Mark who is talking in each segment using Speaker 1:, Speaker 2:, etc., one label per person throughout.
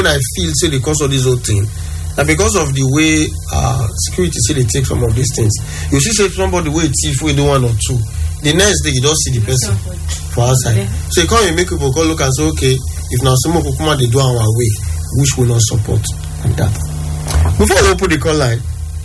Speaker 1: when I feel say the cause of this whole thing, and because of the way security say they take some of these things, you see say somebody wey thief wey do one or two, the next day you don't see the person for outside. So you can't make people go look and say, okay, if now some people come out they do our way, which will not support and that. Before we open the call line,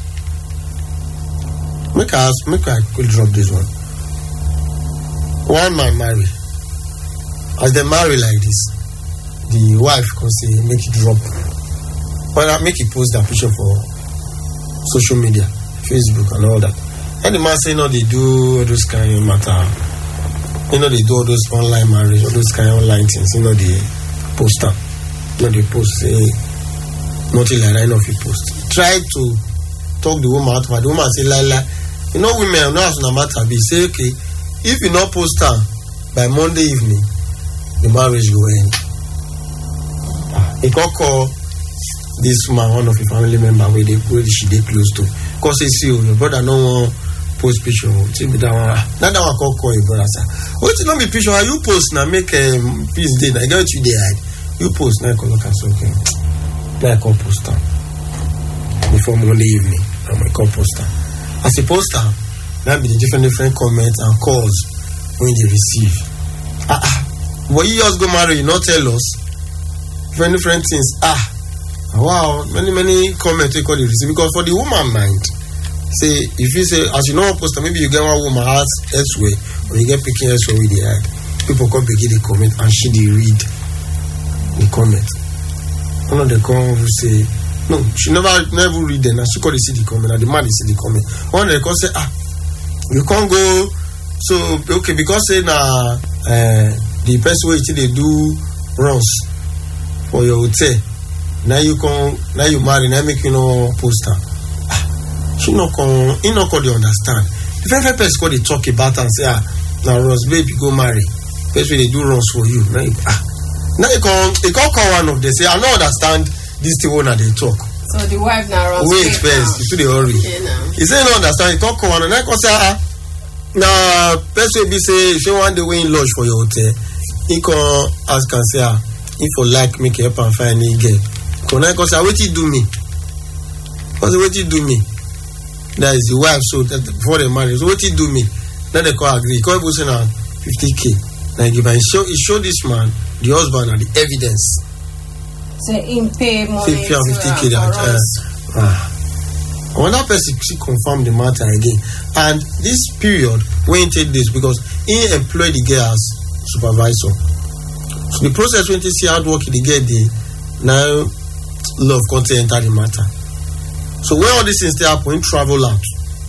Speaker 1: make I could drop this one. One man marry. As they marry like this, the wife can say make it drop. But make it post that picture for social media, Facebook and all that. And the man say no, they do all those kind of matter. They do all those online marriage, all those kind of online things. They post them. They post say nothing like that. If you post, try to talk the woman out. But the woman say la. Women no have no matter. Be say okay, if you not post her by Monday evening, the marriage go end. He can call this man, one of the family member where she close to. Because they see your brother no one post picture. Tell me that one. Now that one call your brother. What is not be picture? You post now make peace day. I get you there. You post now call look and say okay. Now I call poster before Monday evening. I call poster. As a poster, now be the different comments and calls when they receive. But you just go marry, you not tell us. Different things. Wow, many comments they call it receive because for the woman mind, say if you say as you know poster, maybe you get one woman ask elsewhere or you get picking elsewhere with the ad, people come begin the comment and she they read the comment. One of the come say no, she never read them and she call see the comment and the man see the comment. One of the come say you can't go so okay because say the person way they do runs for your hotel. Now you marry, now make poster. She no come, he no come they understand. The very person call they talk about and say, now Ross baby go marry. First way they do runs for you. Now you can't call one of them say, I don't understand this thing when they talk.
Speaker 2: So the wife now runs.
Speaker 1: Wait first, you the hurry. He say no understand, he can't call one and I can say now person be say if you want the way in lodge for your hotel, he can ask and say if you like make help and find a girl. Because what you do me? Because what you do me? That is the wife. So that before they marry, so what you do me? Then they call agree. Call person now 50K. Now give and show this man the husband and the evidence.
Speaker 2: So in pay money
Speaker 1: 50K that. When that person she confirm the matter again, and this period when he take this because he employed the girl as supervisor. So the process when he see hard work the girl did now. Love content enter the matter. So when all these things happen, he travel out.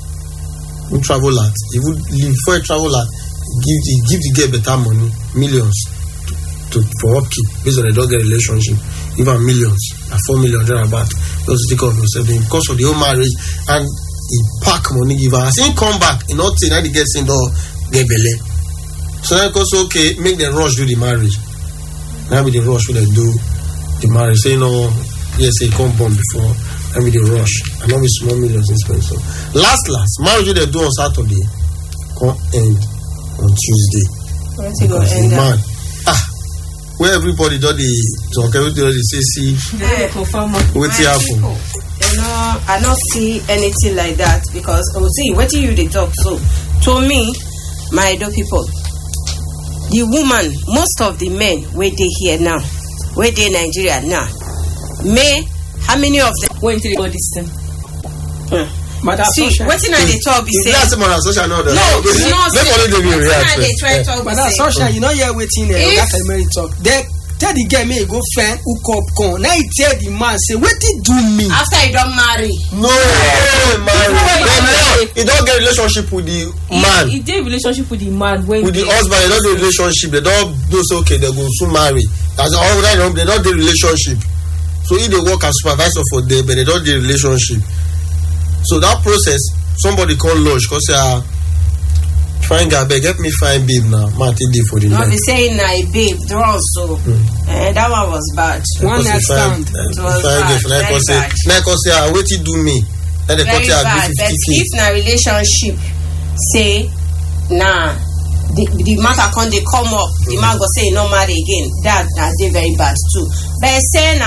Speaker 1: He would leave before he travel out. Give the girl better money, millions for upkeep based on the dog relationship. Even millions, 4 million about. Just to take off yourself because of the whole marriage and he pack money give her. As he come back, he not say now the girl saying get belly. So now because okay, make them rush do the marriage. Now with the rush will they do the marriage. Say no. Yes, he come born before and with the rush. And not with small millions in spend. So last marriage they do on Saturday come end on Tuesday. Because the man where everybody do the talk, everybody say see what happen.
Speaker 2: I not see anything like that because see what you they talk so to me, my Edo people, the woman, most of the men where they here now, where they Nigeria now. How many of them went to the system? See, what's in the talk? Be saying
Speaker 1: that's more social. No,
Speaker 2: it's not.
Speaker 1: They
Speaker 2: try to talk.
Speaker 3: But that's social. You know, you're waiting. That's a very talk. They tell the girl me go find hook up con. Now he tell the man say, "What did do me?"
Speaker 2: After he don't marry.
Speaker 1: No, marry. He don't get relationship with the man.
Speaker 4: He did relationship with the man when
Speaker 1: with the husband. They don't do relationship. They don't do so. Okay, they go soon marry. As all right, they don't do relationship. So if they work as supervisor for them, but they don't do relationship. So that process, somebody call lodge because fine guy, get me fine babe now. Martin did for the night.
Speaker 2: No, be saying babe, draw so. That one was bad.
Speaker 3: One night stand.
Speaker 2: It was bad.
Speaker 1: Now say, what you do me? Then they
Speaker 2: very bad. But if na relationship, say nah. The matter can they come up, the man go say no marry again. That they very bad too. But say